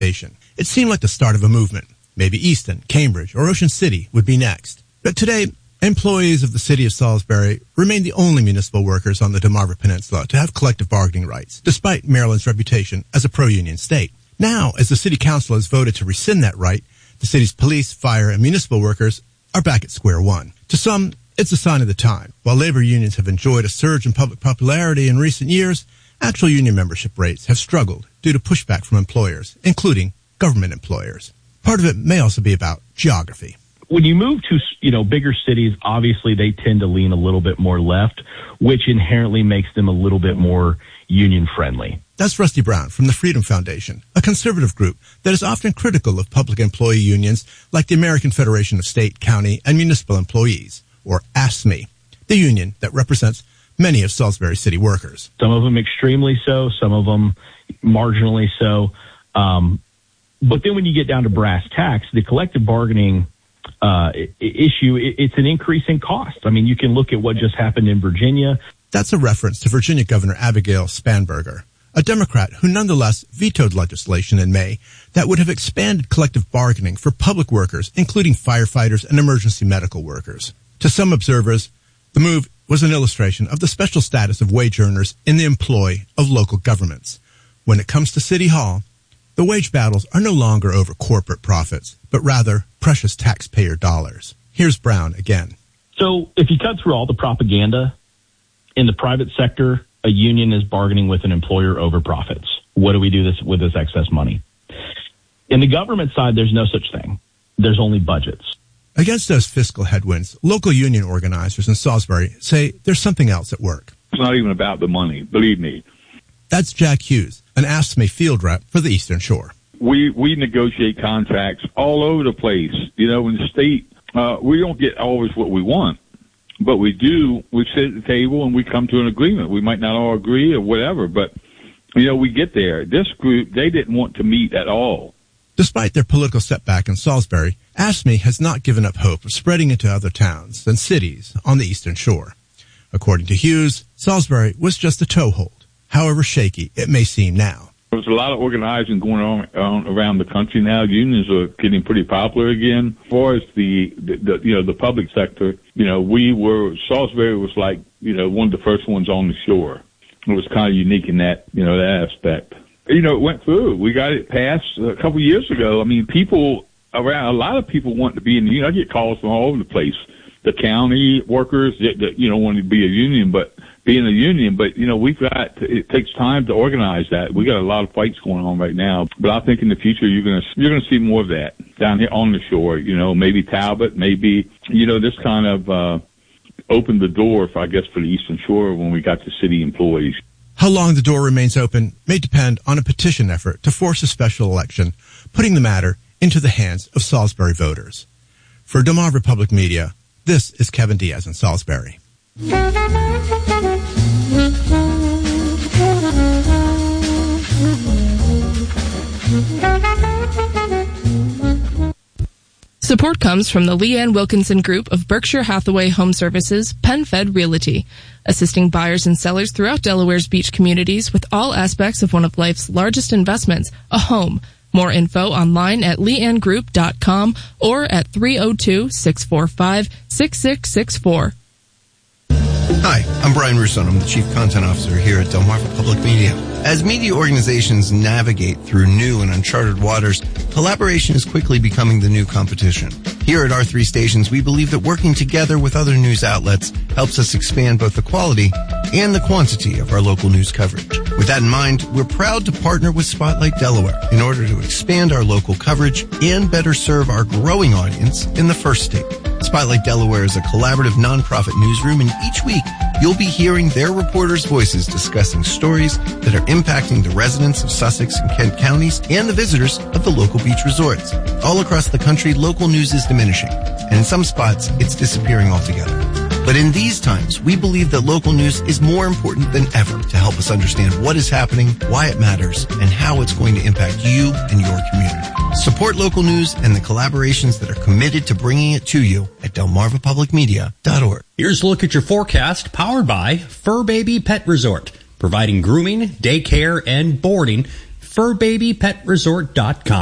It seemed like the start of a movement. Maybe Easton, Cambridge, or Ocean City would be next. But today, employees of the city of Salisbury remain the only municipal workers on the Delmarva Peninsula to have collective bargaining rights, despite Maryland's reputation as a pro-union state. Now, as the city council has voted to rescind that right, the city's police, fire, and municipal workers are back at square one. To some, it's a sign of the time. While labor unions have enjoyed a surge in public popularity in recent years, actual union membership rates have struggled due to pushback from employers, including government employers. Part of it may also be about geography. When you move to, bigger cities, obviously they tend to lean a little bit more left, which inherently makes them a little bit more union friendly. That's Rusty Brown from the Freedom Foundation, a conservative group that is often critical of public employee unions like the American Federation of State, County, and Municipal Employees, or AFSCME, the union that represents many of Salisbury city workers. Some of them extremely so, some of them marginally so. But then when you get down to brass tacks, the collective bargaining issue, it's an increase in cost. I mean, you can look at what just happened in Virginia. That's a reference to Virginia Governor Abigail Spanberger, a Democrat who nonetheless vetoed legislation in May that would have expanded collective bargaining for public workers, including firefighters and emergency medical workers. To some observers, the move was an illustration of the special status of wage earners in the employ of local governments. When it comes to City Hall, the wage battles are no longer over corporate profits, but rather precious taxpayer dollars. Here's Brown again. So if you cut through all the propaganda, in the private sector, a union is bargaining with an employer over profits. What do we do with this excess money? In the government side, there's no such thing. There's only budgets. Against those fiscal headwinds, local union organizers in Salisbury say there's something else at work. It's not even about the money, believe me. That's Jack Hughes, an AFSCME field rep for the Eastern Shore. We negotiate contracts all over the place. In the state, we don't get always what we want, but we do. We sit at the table and we come to an agreement. We might not all agree or whatever, but, we get there. This group, they didn't want to meet at all. Despite their political setback in Salisbury, AFSCME has not given up hope of spreading into other towns and cities on the Eastern Shore. According to Hughes, Salisbury was just a toehold, however shaky it may seem now. There's a lot of organizing going on around the country now. Unions are getting pretty popular again. As far as the public sector, Salisbury was like, one of the first ones on the shore. It was kind of unique in that, that aspect. It went through. We got it passed a couple of years ago. I mean, a lot of people want to be in the union. I get calls from all over the place. The county workers that want to be a union, but being a union, but it takes time to organize that. We got a lot of fights going on right now, but I think in the future you're gonna see more of that down here on the shore. Maybe Talbot, maybe this kind of opened the door, for the Eastern Shore when we got the city employees. How long the door remains open may depend on a petition effort to force a special election, putting the matter into the hands of Salisbury voters. For Delmarva Public Media, this is Kevin Diaz in Salisbury. Support comes from the Leanne Wilkinson Group of Berkshire Hathaway Home Services, PenFed Realty, assisting buyers and sellers throughout Delaware's beach communities with all aspects of one of life's largest investments, a home. More info online at leannegroup.com or at 302-645-6664. Hi, I'm Brian Russo. I'm the Chief Content Officer here at Delmarva Public Media. As media organizations navigate through new and uncharted waters, collaboration is quickly becoming the new competition. Here at R3 Stations, we believe that working together with other news outlets helps us expand both the quality and the quantity of our local news coverage. With that in mind, we're proud to partner with Spotlight Delaware in order to expand our local coverage and better serve our growing audience in the first state. Spotlight Delaware is a collaborative nonprofit newsroom, and each week you'll be hearing their reporters' voices discussing stories that are impacting the residents of Sussex and Kent counties and the visitors of the local beach resorts. All across the country, local news is diminishing, and in some spots, it's disappearing altogether. But in these times, we believe that local news is more important than ever to help us understand what is happening, why it matters, and how it's going to impact you and your community. Support local news and the collaborations that are committed to bringing it to you at delmarvapublicmedia.org. Here's a look at your forecast, powered by Fur Baby Pet Resort, providing grooming, daycare, and boarding furbabypetresort.com.